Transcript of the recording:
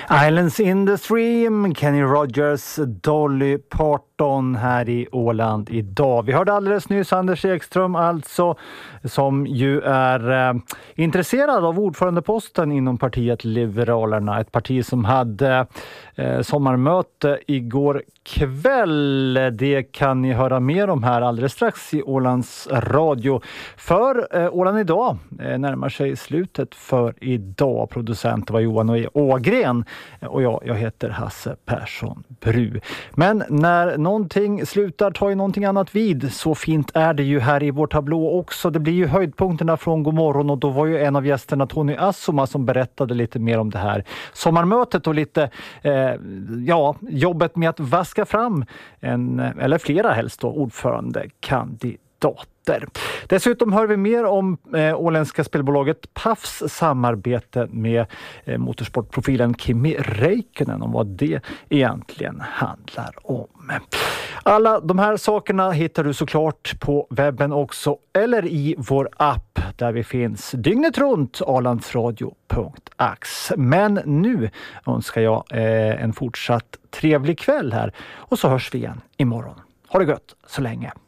Islands in the Stream, Kenny Rogers, Dolly Parton här i Åland idag. Vi hörde alldeles nyss Anders Ekström alltså, som ju är intresserad av ordförandeposten inom partiet Liberalerna. Ett parti som hade sommarmöte igår kväll. Det kan ni höra mer om här alldeles strax i Ålands radio. För Åland idag närmar sig slutet för idag. Producent var Johan Ågren och jag heter Hasse Persson Bru. Men när någonting slutar tar ju någonting annat vid. Så fint är det ju här i vår tablå också. Det blir ju höjdpunkterna från Godmorgon och då var ju en av gästerna Tony Assoma som berättade lite mer om det här sommarmötet och lite jobbet med att vaska fram eller flera helst då, ordförandekandidater. Dessutom hör vi mer om åländska spelbolaget Pafs samarbete med motorsportprofilen Kimi Räikkönen, om vad det egentligen handlar om. Alla de här sakerna hittar du såklart på webben också eller i vår app där vi finns dygnet runt, alandsradio.ax. Men nu önskar jag en fortsatt trevlig kväll här och så hörs vi igen imorgon. Ha det gött så länge.